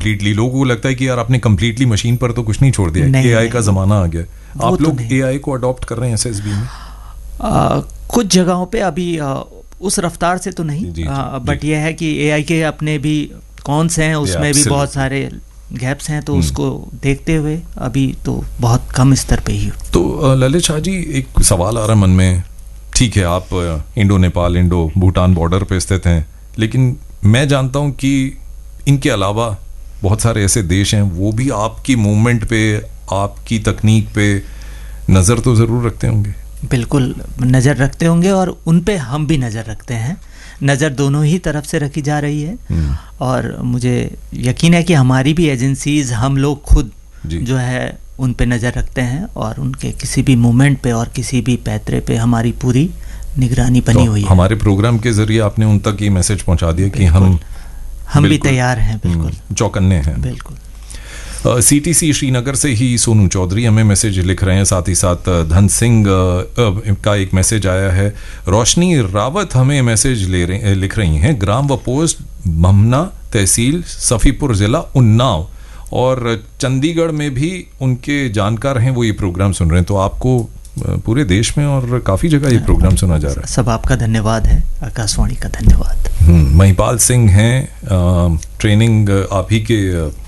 Completely, लोगों को लगता है कि यार आपने कंप्लीटली मशीन पर तो कुछ नहीं छोड़ दिया, एआई का जमाना आ गया, आप लोग एआई को अडॉप्ट कर रहे हैं एसएसबी में? कुछ जगहों पे अभी उस रफ्तार से तो नहीं, बट यह है कि एआई के अपने भी कॉन्स हैं, उसमें भी बहुत सारे गैप्स हैं, तो उसको देखते हुए अभी तो बहुत कम स्तर पे ही। तो ललित शाह जी, एक सवाल आ रहा है मन में, ठीक है आप Indo Nepal, Indo Bhutan border पे स्थित हैं, लेकिन मैं जानता हूं कि इनके अलावा बहुत सारे ऐसे देश हैं वो भी आपकी मूवमेंट पे, आपकी तकनीक पे नज़र तो ज़रूर रखते होंगे। बिल्कुल नज़र रखते होंगे, और उन पे हम भी नज़र रखते हैं। नज़र दोनों ही तरफ से रखी जा रही है, और मुझे यकीन है कि हमारी भी एजेंसीज, हम लोग खुद जो है उन पे नज़र रखते हैं, और उनके किसी भी मूवमेंट पे और किसी भी पैतरे पे हमारी पूरी निगरानी बनी हुई है। हमारे प्रोग्राम के जरिए आपने उन तक ये मैसेज पहुंचा दिया कि हम भी तैयार हैं, बिल्कुल चौकन्ने हैं। बिल्कुल। सीटीसी श्रीनगर से ही सोनू चौधरी हमें मैसेज लिख रहे हैं, साथ ही साथ धन सिंह का एक मैसेज आया है। रोशनी रावत हमें मैसेज लिख रही हैं, ग्राम व पोस्ट ममना, तहसील सफ़ीपुर, ज़िला उन्नाव, और चंडीगढ़ में भी उनके जानकार हैं, वो ये प्रोग्राम सुन रहे हैं। तो आपको पूरे देश में और काफ़ी जगह ये प्रोग्राम सुना जा रहा है। सब आपका धन्यवाद है, आकाशवाणी का धन्यवाद। महिपाल सिंह हैं, ट्रेनिंग आप ही के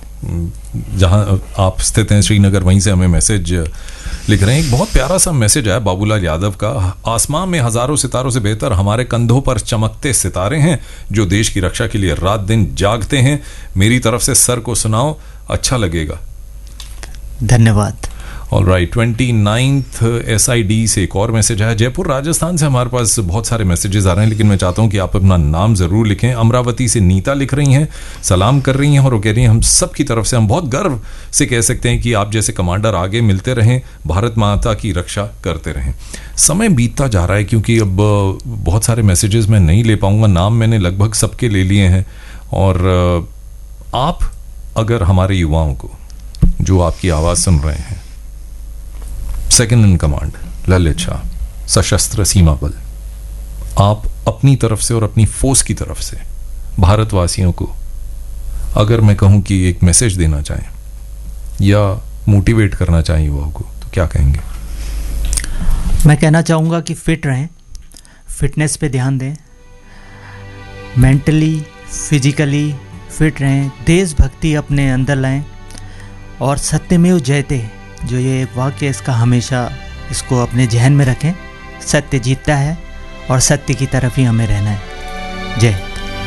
जहां आप स्थित हैं श्रीनगर, वहीं से हमें मैसेज लिख रहे हैं। एक बहुत प्यारा सा मैसेज आया बाबूलाल यादव का, आसमां में हजारों सितारों से बेहतर हमारे कंधों पर चमकते सितारे हैं जो देश की रक्षा के लिए रात दिन जागते हैं। मेरी तरफ से सर को सुनाओ, अच्छा लगेगा। धन्यवाद। ऑलराइट, 29 SID से एक और मैसेज आया। जयपुर राजस्थान से हमारे पास बहुत सारे मैसेजेस आ रहे हैं, लेकिन मैं चाहता हूं कि आप अपना नाम जरूर लिखें। अमरावती से नीता लिख रही हैं, सलाम कर रही हैं, और वो कह रही हैं हम सब की तरफ से हम बहुत गर्व से कह सकते हैं कि आप जैसे कमांडर आगे मिलते रहें, भारत माता की रक्षा करते रहें। समय बीतता जा रहा है, क्योंकि अब बहुत सारे मैसेजेस मैं नहीं ले पाऊंगा, नाम मैंने लगभग सबके ले लिए हैं, और आप अगर हमारे युवाओं को जो आपकी आवाज़ सुन रहे हैं, second in command Lalit Shah, सशस्त्र सीमा बल, आप अपनी तरफ से और अपनी फोर्स की तरफ से भारतवासियों को अगर मैं कहूं कि एक मैसेज देना चाहें या मोटिवेट करना चाहें युवाओं को, तो क्या कहेंगे? मैं कहना चाहूँगा कि फिट रहें, फिटनेस पे ध्यान दें, मेंटली फिजिकली फिट रहें, देशभक्ति अपने अंदर लाएं, और सत्यमेव जयते जो ये एक वाक्य, इसका हमेशा इसको अपने जहन में रखें। सत्य जीतता है, और सत्य की तरफ ही हमें रहना है। जय।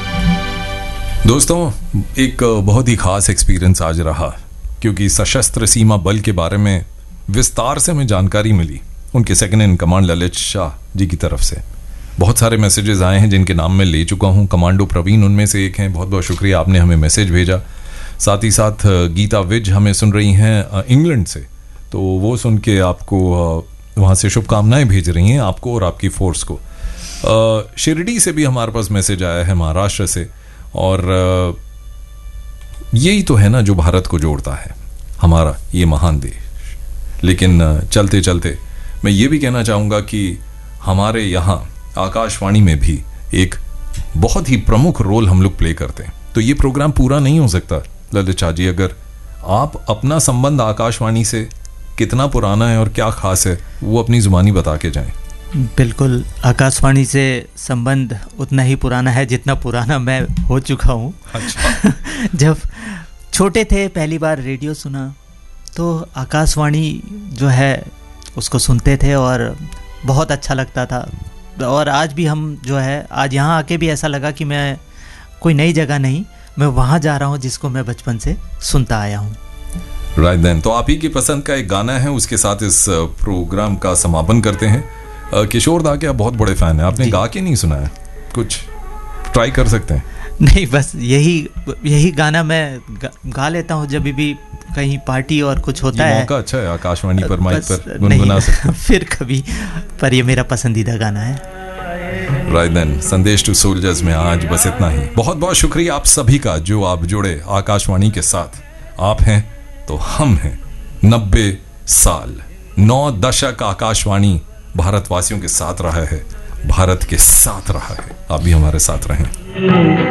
दोस्तों, एक बहुत ही खास एक्सपीरियंस आज रहा, क्योंकि सशस्त्र सीमा बल के बारे में विस्तार से हमें जानकारी मिली उनके second in command Lalit Shah ji की तरफ से। बहुत सारे मैसेजेस आए हैं जिनके नाम मैं ले चुका हूं। कमांडो प्रवीण उनमें से एक हैं, बहुत बहुत शुक्रिया, आपने हमें मैसेज भेजा। साथ ही साथ गीता विज हमें सुन रही हैं इंग्लैंड से, तो वो सुन के आपको वहाँ से शुभकामनाएं भेज रही हैं आपको और आपकी फोर्स को। शिरडी से भी हमारे पास मैसेज आया है, महाराष्ट्र से, और यही तो है ना जो भारत को जोड़ता है, हमारा ये महान देश। लेकिन चलते चलते मैं ये भी कहना चाहूँगा कि हमारे यहाँ आकाशवाणी में भी एक बहुत ही प्रमुख रोल हम लोग प्ले करते हैं। तो ये प्रोग्राम पूरा नहीं हो सकता ललित शाह जी अगर आप अपना संबंध आकाशवाणी से कितना पुराना है और क्या खास है वो अपनी जुबानी बता के जाएं। बिल्कुल, आकाशवाणी से संबंध उतना ही पुराना है जितना पुराना मैं हो चुका हूँ। अच्छा। जब छोटे थे पहली बार रेडियो सुना तो आकाशवाणी जो है उसको सुनते थे और बहुत अच्छा लगता था, और आज भी हम जो है आज यहाँ आके भी ऐसा लगा कि मैं कोई नई जगह नहीं, मैं वहाँ जा रहा हूँ जिसको मैं बचपन से सुनता आया हूँ। राइट देन, तो आप ही की पसंद का एक गाना है, उसके साथ इस प्रोग्राम का समापन करते हैं। किशोर दा के आप बहुत बड़े फैन हैं, आपने गा के नहीं सुना है, कुछ ट्राई कर सकते हैं? नहीं, बस यही गाना मैं गा लेता हूँ जब भी कहीं पार्टी और कुछ होता है। मौका अच्छा है, आकाशवाणी पर माइक पर गुनगुना सकते हैं। फिर कभी, पर ये मेरा पसंदीदा गाना है। राइट देन, संदेश टू सोल्जर्स में आज बस इतना ही। बहुत बहुत शुक्रिया आप सभी का जो आप जुड़े आकाशवाणी के साथ। आप हैं तो हम हैं। 90 साल 9 दशक आकाशवाणी भारतवासियों के साथ रहा है, भारत के साथ रहा है। आप भी हमारे साथ रहें।